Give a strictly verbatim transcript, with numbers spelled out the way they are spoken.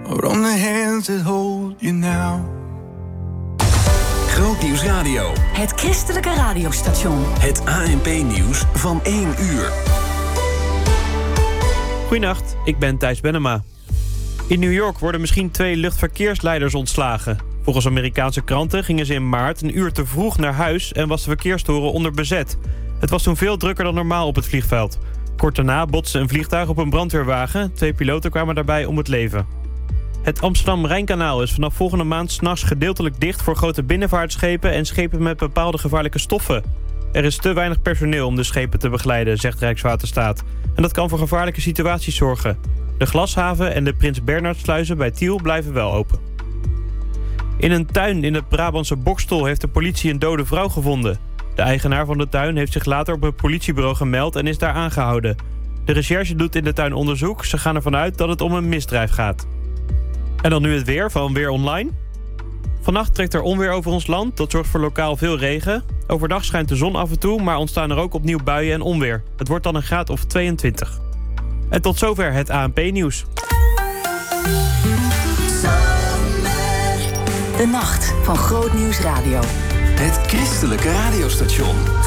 or on the hands that hold you now. Grootnieuws Radio. Het christelijke radiostation. Het A N P-nieuws van één uur. Goedenacht, ik ben Thijs Bennema. In New York worden misschien twee luchtverkeersleiders ontslagen. Volgens Amerikaanse kranten gingen ze in maart een uur te vroeg naar huis en was de verkeerstoren onderbezet. Het was toen veel drukker dan normaal op het vliegveld. Kort daarna botste een vliegtuig op een brandweerwagen. Twee piloten kwamen daarbij om het leven. Het Amsterdam-Rijnkanaal is vanaf volgende maand 's nachts gedeeltelijk dicht voor grote binnenvaartschepen en schepen met bepaalde gevaarlijke stoffen. Er is te weinig personeel om de schepen te begeleiden, zegt Rijkswaterstaat. En dat kan voor gevaarlijke situaties zorgen. De glashaven en de Prins Bernhardsluizen bij Tiel blijven wel open. In een tuin in het Brabantse Boxtel heeft de politie een dode vrouw gevonden. De eigenaar van de tuin heeft zich later op het politiebureau gemeld en is daar aangehouden. De recherche doet in de tuin onderzoek. Ze gaan ervan uit dat het om een misdrijf gaat. En dan nu het weer van Weer Online. Vannacht trekt er onweer over ons land. Dat zorgt voor lokaal veel regen. Overdag schijnt de zon af en toe, maar ontstaan er ook opnieuw buien en onweer. Het wordt dan een graad of tweeëntwintig. En tot zover het A N P-nieuws. De nacht van Grootnieuws Radio. Het christelijke radiostation.